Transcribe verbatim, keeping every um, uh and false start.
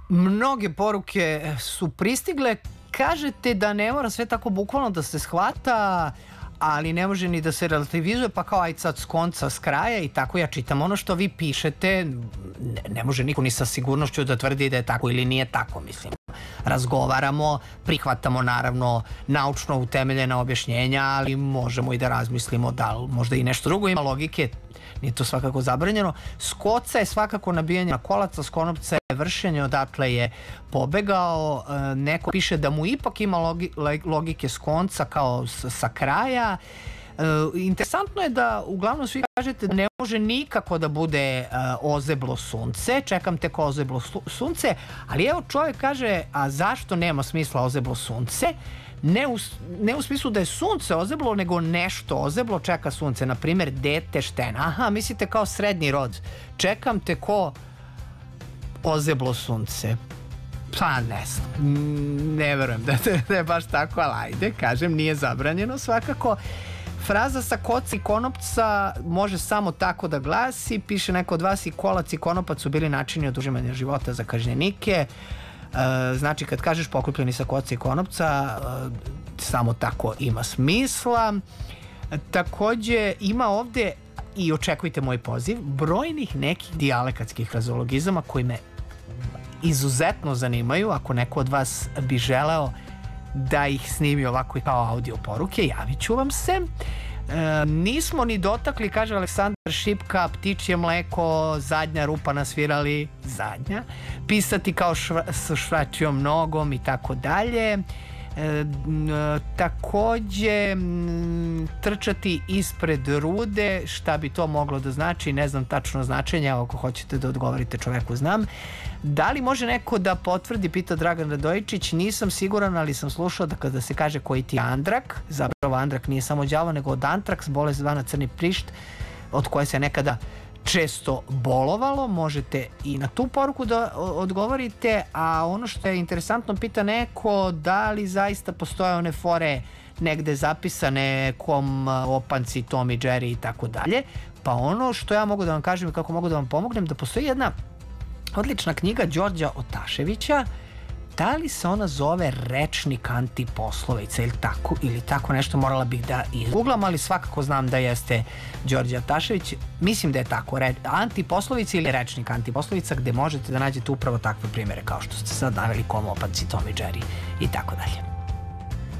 Mnoge poruke su pristigle. Kažete da ne mora sve tako bukvalno da se shvata, ali ne može ni da se relativizuje, pa kao aj sad s konca, s kraja i tako ja čitam ono što vi pišete. Ne, ne može niko ni sa sigurnošću da tvrdi da je tako ili nije tako, mislim. Razgovaramo, prihvatamo naravno naučno utemeljena objašnjenja, ali možemo i da razmislimo da li možda i nešto drugo ima logike, nije to svakako zabranjeno. Skoca je svakako nabijanje na kolaca, s konopca je vršenje odakle je pobegao. Neko piše da mu ipak ima logi, logike s konca kao sa kraja. Interesantno je da uglavnom svi kažete da ne može nikako da bude ozeblo sunce, čekam te ko ozeblo sunce, ali evo čovjek kaže, a zašto nema smisla ozeblo sunce? Ne u, ne u smislu da je sunce ozeblo, nego nešto ozeblo čeka sunce, na primjer dete štena. Aha, mislite kao srednji rod, čekam te ko ozeblo sunce. Pa ne znam, ne verujem da, da je baš tako, ali ajde, kažem, nije zabranjeno svakako. Fraza sa koca i konopca može samo tako da glasi, piše neko od vas, i kolac i konopac su bili načini oduzimanja života za kažnjenike. E, znači kad kažeš pokupljeni sa koca i konopca, e, samo tako ima smisla. E, takođe ima ovde, i očekujte moj poziv, brojnih nekih dijalekatskih frazeologizama koji me izuzetno zanimaju. Ako neko od vas bi želeo da ih snimi ovako i kao audio poruke, javit ću vam se. E, nismo ni dotakli, kaže Aleksandar Šipka, ptičje mleko, zadnja rupa nasvirali, zadnja, pisati kao šva, sa švačijom nogom i tako dalje. E, takođe trčati ispred rude, šta bi to moglo da znači, ne znam tačno značenje, ako hoćete da odgovorite čoveku znam. Da li može neko da potvrdi, pita Dragan Radojičić, nisam siguran, ali sam slušao da kada se kaže koji ti andrak, zapravo andrak nije samo đavo, nego od antraks, bolest zvana crni prišt, od koje se nekada često bolovalo. Možete i na tu poruku da odgovorite. A ono što je interesantno, pita neko da li zaista postoje one fore negde zapisane kom opanci, Tom i Jerry i tako dalje. Pa ono što ja mogu da vam kažem i kako mogu da vam pomognem, da postoji jedna odlična knjiga Đorđa Otaševića. Da li se ona zove Rečnik antiposlovica ili tako, ili tako nešto, morala bih da izgooglam, ali svakako znam da jeste Đorđe Otašević. Mislim da je tako, re, antiposlovica ili Rečnik antiposlovica, gde možete da nađete upravo takve primere kao što ste sad naveli, kom opanci, Tom i Jerry i tako dalje.